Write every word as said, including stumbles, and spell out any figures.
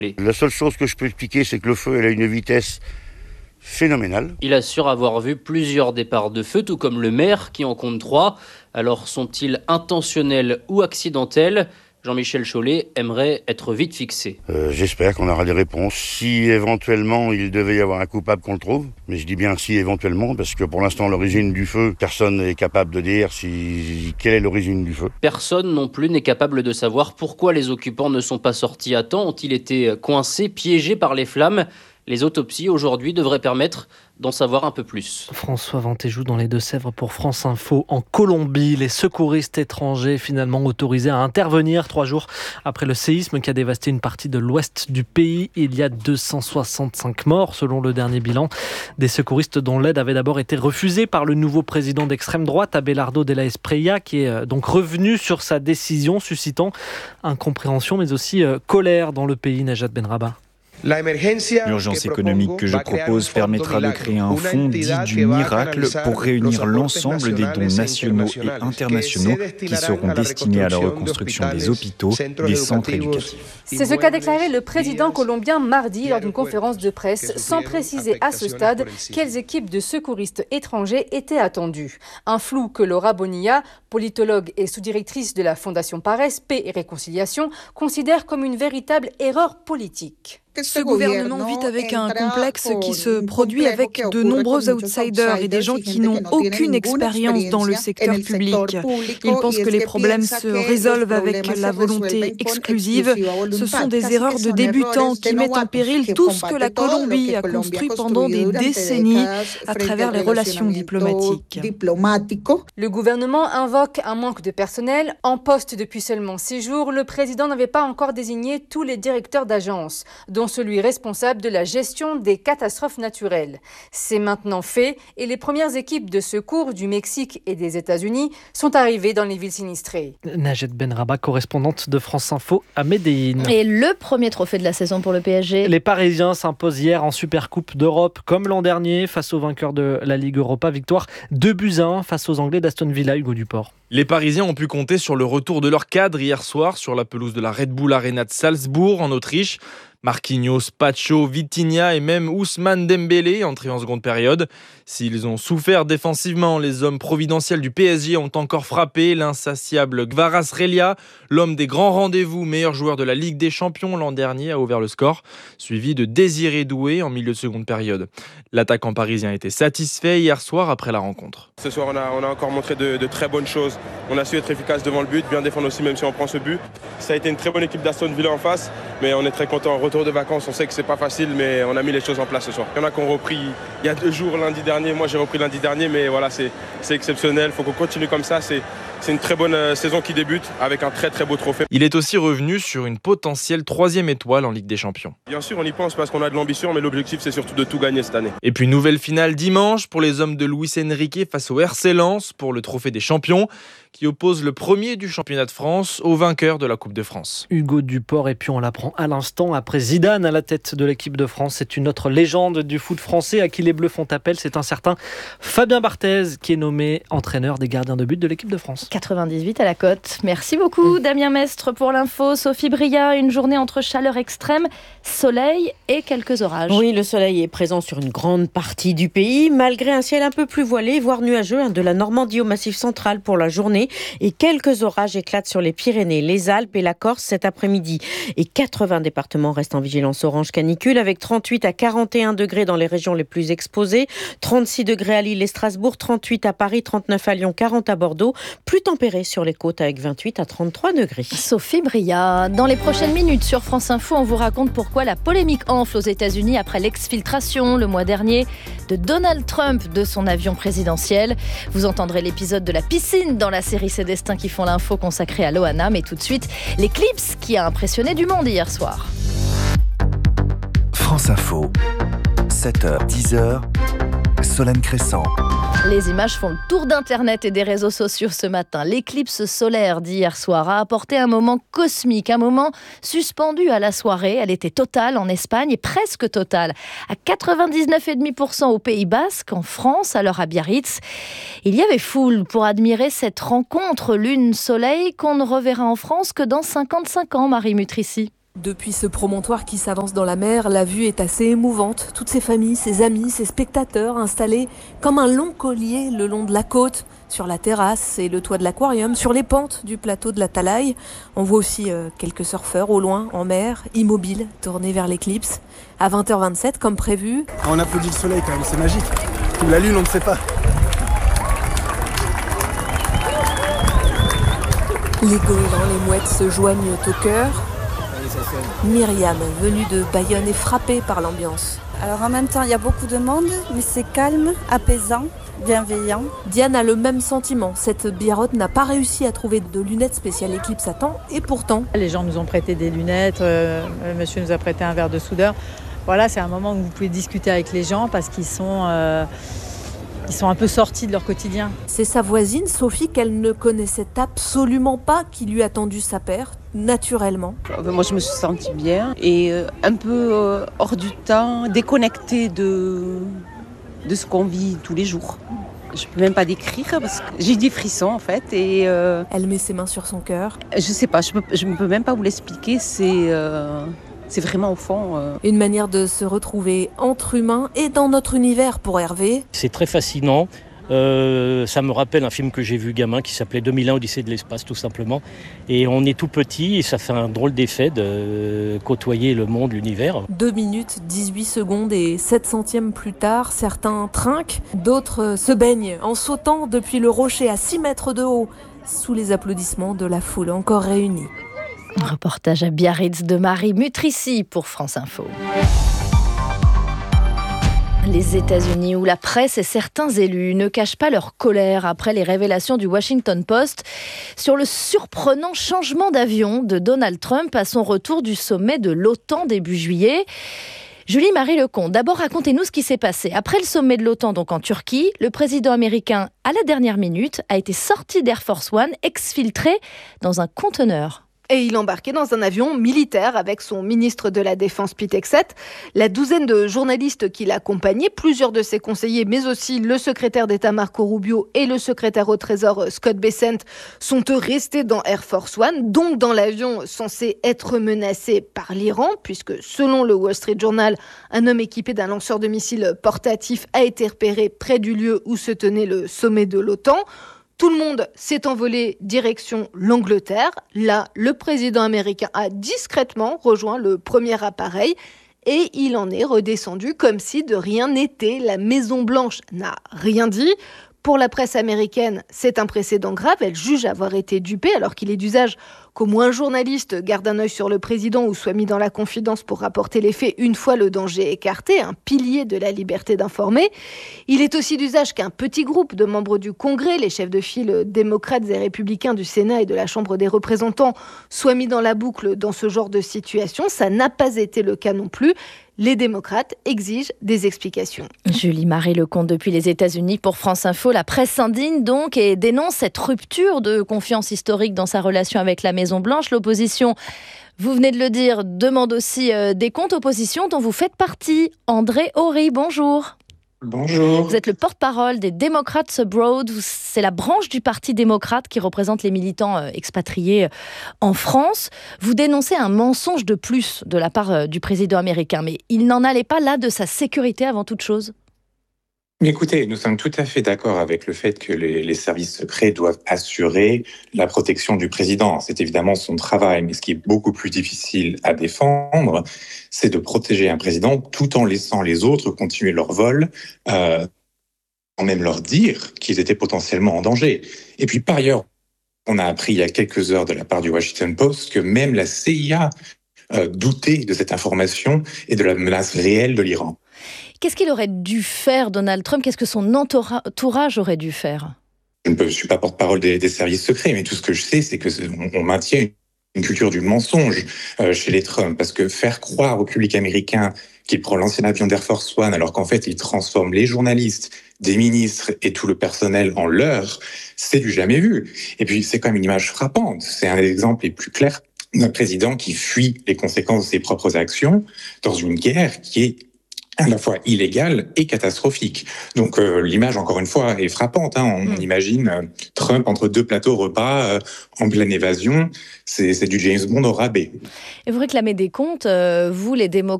La seule chose que je peux expliquer, c'est que le feu elle a une vitesse phénoménale. Il assure avoir vu plusieurs départs de feu, tout comme le maire qui en compte trois. Alors sont-ils intentionnels ou accidentels ? Jean-Michel Chollet aimerait être vite fixé. Euh, j'espère qu'on aura des réponses. Si éventuellement il devait y avoir un coupable qu'on le trouve, mais je dis bien si éventuellement, parce que pour l'instant l'origine du feu, personne n'est capable de dire si quelle est l'origine du feu. Personne non plus n'est capable de savoir pourquoi les occupants ne sont pas sortis à temps. Ont-ils été coincés, piégés par les flammes ? Les autopsies aujourd'hui devraient permettre d'en savoir un peu plus. François Ventéjou dans les Deux-Sèvres pour France Info. En Colombie, les secouristes étrangers finalement autorisés à intervenir trois jours après le séisme qui a dévasté une partie de l'ouest du pays. Il y a deux cent soixante-cinq morts selon le dernier bilan. Des secouristes dont l'aide avait d'abord été refusée par le nouveau président d'extrême droite, Abelardo de la Espriella, qui est donc revenu sur sa décision, suscitant incompréhension mais aussi colère dans le pays. Najat Benrabah. L'urgence économique que je propose permettra de créer un fonds dit du miracle pour réunir l'ensemble des dons nationaux et internationaux qui seront destinés à la reconstruction des hôpitaux, des centres éducatifs. C'est ce qu'a déclaré le président colombien mardi lors d'une conférence de presse, sans préciser à ce stade quelles équipes de secouristes étrangers étaient attendues. Un flou que Laura Bonilla, politologue et sous-directrice de la Fondation Pares, Paix et Réconciliation, considère comme une véritable erreur politique. Ce gouvernement vit avec un complexe qui se produit avec de nombreux outsiders et des gens qui n'ont aucune expérience dans le secteur public. Ils pensent que les problèmes se résolvent avec la volonté exclusive. Ce sont des erreurs de débutants qui mettent en péril tout ce que la Colombie a construit pendant des décennies à travers les relations diplomatiques. Le gouvernement invoque un manque de personnel. En poste depuis seulement six jours, le président n'avait pas encore désigné tous les directeurs d'agences, dont celui responsable de la gestion des catastrophes naturelles. C'est maintenant fait et les premières équipes de secours du Mexique et des États-Unis sont arrivées dans les villes sinistrées. Najat Benrabah, correspondante de France Info à Médéine. Et le premier trophée de la saison pour le P S G. Les Parisiens s'imposent hier en Supercoupe d'Europe comme l'an dernier face aux vainqueurs de la Ligue Europa. Victoire deux buts à un face aux Anglais d'Aston Villa. Hugo Duport. Les Parisiens ont pu compter sur le retour de leur cadre hier soir sur la pelouse de la Red Bull Arena de Salzbourg en Autriche. Marquinhos, Pacho, Vitinha et même Ousmane Dembélé entrés en seconde période. S'ils ont souffert défensivement, les hommes providentiels du P S G ont encore frappé. L'insatiable Kvaratskhelia, l'homme des grands rendez-vous, meilleur joueur de la Ligue des Champions l'an dernier, a ouvert le score, suivi de Désiré Doué en milieu de seconde période. L'attaquant parisien était satisfait hier soir après la rencontre. Ce soir, on a, on a encore montré de, de très bonnes choses. On a su être efficace devant le but, bien défendre aussi même si on prend ce but. Ça a été une très bonne équipe d'Aston Villa en face, mais on est très content. Retour de vacances, on sait que c'est pas facile, mais on a mis les choses en place ce soir. Il y en a qui ont repris il y a deux jours, lundi dernier. Moi, j'ai repris lundi dernier, mais voilà, c'est, c'est exceptionnel. Il faut qu'on continue comme ça. C'est, c'est une très bonne euh, saison qui débute avec un très très beau trophée. Il est aussi revenu sur une potentielle troisième étoile en Ligue des Champions. Bien sûr, on y pense parce qu'on a de l'ambition, mais l'objectif, c'est surtout de tout gagner cette année. Et puis, nouvelle finale dimanche pour les hommes de Luis Enrique face au R C Lens pour le trophée des champions, qui oppose le premier du championnat de France au vainqueur de la Coupe de France. Hugo Duport, et puis on l'apprend à l'instant, après Zidane à la tête de l'équipe de France, c'est une autre légende du foot français à qui les Bleus font appel, c'est un certain Fabien Barthez qui est nommé entraîneur des gardiens de but de l'équipe de France. quatre-vingt-dix-huit à la cote. Merci beaucoup mmh. Damien Mestre pour l'info. Sophie Bria, une journée entre chaleur extrême, soleil et quelques orages. Oui, le soleil est présent sur une grande partie du pays, malgré un ciel un peu plus voilé, voire nuageux, hein, de la Normandie au Massif central pour la journée. Et quelques orages éclatent sur les Pyrénées, les Alpes et la Corse cet après-midi. Et quatre-vingts départements restent en vigilance orange canicule avec trente-huit à quarante et un degrés dans les régions les plus exposées, trente-six degrés à Lille et Strasbourg, trente-huit à Paris, trente-neuf à Lyon, quarante à Bordeaux, plus tempéré sur les côtes avec vingt-huit à trente-trois degrés. Sophie Bria, dans les prochaines minutes sur France Info, on vous raconte pourquoi la polémique enfle aux États-Unis après l'exfiltration le mois dernier de Donald Trump de son avion présidentiel. Vous entendrez l'épisode de la piscine dans la série Ces destins qui font l'info consacrée à Loana, mais tout de suite, l'éclipse qui a impressionné du monde hier soir. France Info, sept heures dix, Solène Crescent. Les images font le tour d'Internet et des réseaux sociaux ce matin. L'éclipse solaire d'hier soir a apporté un moment cosmique, un moment suspendu à la soirée. Elle était totale en Espagne et presque totale à quatre-vingt-dix-neuf virgule cinq pour cent au Pays Basque, en France, alors à Biarritz. Il y avait foule pour admirer cette rencontre lune-soleil qu'on ne reverra en France que dans cinquante-cinq ans, Marie Mutrici. Depuis ce promontoire qui s'avance dans la mer, la vue est assez émouvante. Toutes ces familles, ces amis, ces spectateurs installés comme un long collier le long de la côte, sur la terrasse et le toit de l'aquarium, sur les pentes du plateau de la Talaï. On voit aussi euh, quelques surfeurs au loin, en mer, immobiles, tournés vers l'éclipse. À vingt heures vingt-sept, comme prévu. On applaudit le soleil quand même, c'est magique. Ou la lune, on ne sait pas. Les goélands, les mouettes se joignent au chœur. Myriam, venue de Bayonne, est frappée par l'ambiance. Alors en même temps, il y a beaucoup de monde, mais c'est calme, apaisant, bienveillant. Diane a le même sentiment. Cette biarrotte n'a pas réussi à trouver de lunettes spéciales éclipse à temps, et pourtant... Les gens nous ont prêté des lunettes, euh, monsieur nous a prêté un verre de soudeur. Voilà, c'est un moment où vous pouvez discuter avec les gens parce qu'ils sont... Euh Ils sont un peu sortis de leur quotidien. C'est sa voisine, Sophie, qu'elle ne connaissait absolument pas, qui lui a tendu sa paire, naturellement. Moi, je me suis sentie bien et un peu hors du temps, déconnectée de, de ce qu'on vit tous les jours. Je peux même pas décrire parce que j'ai des frissons en fait. Et euh, elle met ses mains sur son cœur. Je sais pas, je, peux, je ne peux même pas vous l'expliquer. C'est... Euh C'est vraiment au fond... Euh... Une manière de se retrouver entre humains et dans notre univers pour Hervé. C'est très fascinant. Euh, ça me rappelle un film que j'ai vu gamin qui s'appelait deux mille un Odyssée de l'espace tout simplement. Et on est tout petit et ça fait un drôle d'effet de côtoyer le monde, l'univers. deux minutes, dix-huit secondes et sept centièmes plus tard, certains trinquent, d'autres se baignent en sautant depuis le rocher à six mètres de haut, sous les applaudissements de la foule encore réunie. Un reportage à Biarritz de Marie Mutrici pour France Info. Les États-Unis, où la presse et certains élus ne cachent pas leur colère après les révélations du Washington Post sur le surprenant changement d'avion de Donald Trump à son retour du sommet de l'OTAN début juillet. Julie-Marie Lecomte, d'abord racontez-nous ce qui s'est passé. Après le sommet de l'OTAN, donc en Turquie, le président américain, à la dernière minute, a été sorti d'Air Force One, exfiltré dans un conteneur. Et il embarquait dans un avion militaire avec son ministre de la Défense Pete Hegseth. La douzaine de journalistes qui l'accompagnaient, plusieurs de ses conseillers, mais aussi le secrétaire d'État Marco Rubio et le secrétaire au Trésor Scott Bessent, sont eux restés dans Air Force One, donc dans l'avion censé être menacé par l'Iran, puisque selon le Wall Street Journal, un homme équipé d'un lanceur de missiles portatif a été repéré près du lieu où se tenait le sommet de l'OTAN. Tout le monde s'est envolé direction l'Angleterre. Là, le président américain a discrètement rejoint le premier appareil et il en est redescendu comme si de rien n'était. La Maison-Blanche n'a rien dit. Pour la presse américaine, c'est un précédent grave. Elle juge avoir été dupée alors qu'il est d'usage qu'au moins un journaliste garde un œil sur le président ou soit mis dans la confidence pour rapporter les faits une fois le danger écarté, un pilier de la liberté d'informer. Il est aussi d'usage qu'un petit groupe de membres du Congrès, les chefs de file démocrates et républicains du Sénat et de la Chambre des représentants, soient mis dans la boucle dans ce genre de situation. Ça n'a pas été le cas non plus. Les démocrates exigent des explications. Julie-Marie Lecomte depuis les États-Unis pour France Info. La presse s'indigne donc et dénonce cette rupture de confiance historique dans sa relation avec la Maison-Blanche. L'opposition, vous venez de le dire, demande aussi des comptes. Opposition dont vous faites partie. André Horry, bonjour. Bonjour. Vous êtes le porte-parole des Democrats Abroad. C'est la branche du Parti démocrate qui représente les militants expatriés en France. Vous dénoncez un mensonge de plus de la part du président américain. Mais il n'en allait pas là de sa sécurité avant toute chose ? Écoutez, nous sommes tout à fait d'accord avec le fait que les, les services secrets doivent assurer la protection du président. C'est évidemment son travail, mais ce qui est beaucoup plus difficile à défendre, c'est de protéger un président tout en laissant les autres continuer leur vol, euh, sans même leur dire qu'ils étaient potentiellement en danger. Et puis par ailleurs, on a appris il y a quelques heures de la part du Washington Post que même la C I A euh, doutait de cette information et de la menace réelle de l'Iran. Qu'est-ce qu'il aurait dû faire, Donald Trump ? Qu'est-ce que son entourage aurait dû faire ? Je ne suis pas porte-parole des, des services secrets, mais tout ce que je sais, c'est qu'on on maintient une culture du mensonge euh, chez les Trump, parce que faire croire au public américain qu'il prend l'ancien avion d'Air Force One, alors qu'en fait, il transforme les journalistes, des ministres et tout le personnel en leurs, c'est du jamais vu. Et puis, c'est quand même une image frappante. C'est un des exemples les plus clairs d'un président qui fuit les conséquences de ses propres actions dans une guerre qui est à la fois illégale et catastrophique. Donc euh, l'image, encore une fois, est frappante. Hein. On, mmh. on imagine euh, Trump entre deux plateaux repas, euh, en pleine évasion. C'est, c'est du James Bond au rabais. Et vous réclamez des comptes, euh, vous les démocrates,